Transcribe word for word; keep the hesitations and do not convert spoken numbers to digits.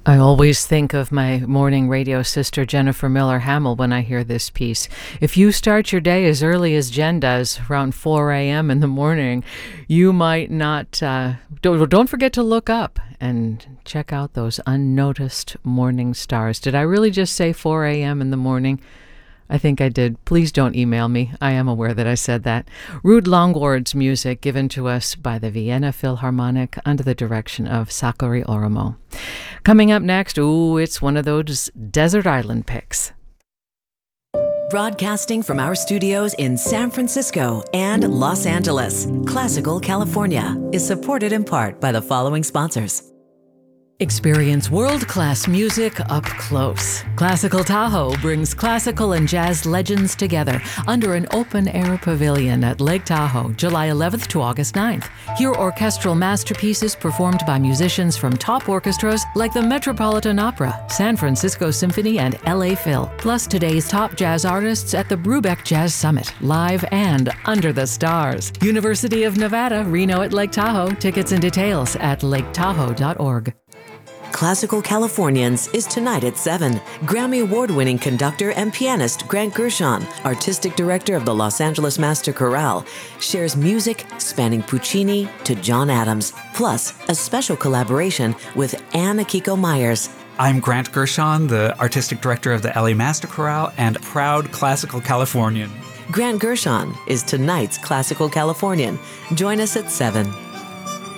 I always think of my morning radio sister Jennifer Miller Hamill when I hear this piece. If you start your day as early as Jen does, around four a.m. in the morning, you might not, uh, don't, don't forget to look up and check out those unnoticed morning stars. Did I really just say four a.m. in the morning? I think I did. Please don't email me. I am aware that I said that. Ruud Langgaard's music given to us by the Vienna Philharmonic under the direction of Sakari Oramo. Coming up next, ooh, it's one of those desert island picks. Broadcasting from our studios in San Francisco and Los Angeles, Classical California is supported in part by the following sponsors. Experience world-class music up close. Classical Tahoe brings classical and jazz legends together under an open-air pavilion at Lake Tahoe, July eleventh to August ninth. Hear orchestral masterpieces performed by musicians from top orchestras like the Metropolitan Opera, San Francisco Symphony, and L A Phil, plus today's top jazz artists at the Brubeck Jazz Summit, live and under the stars. University of Nevada, Reno at Lake Tahoe. Tickets and details at lake tahoe dot org. Classical Californians is tonight at seven. Grammy Award-winning conductor and pianist Grant Gershon, artistic director of the Los Angeles Master Chorale, shares music spanning Puccini to John Adams, plus a special collaboration with Anne Akiko Myers. I'm Grant Gershon, the artistic director of the L A Master Chorale and proud Classical Californian. Grant Gershon is tonight's Classical Californian. Join us at seven.